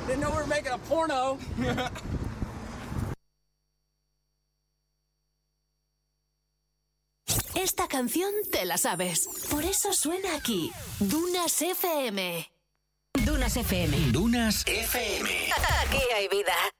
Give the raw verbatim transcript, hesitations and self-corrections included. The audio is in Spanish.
Didn't know we were making a porno. Esta canción te la sabes. Por eso suena aquí. Dunas F M. Dunas F M. Dunas F M. Aquí hay vida.